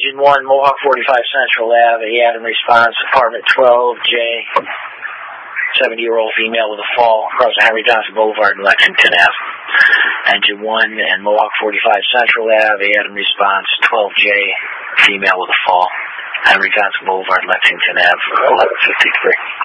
Engine 1, Mohawk 45 Central Ave, Adam response, apartment 12J, 70-year-old female with a fall across Henry Johnson Boulevard in Lexington Ave. Engine 1 and Mohawk 45 Central Ave, Adam response, 12J, female with a fall, Henry Johnson Boulevard, Lexington Ave, 11:53.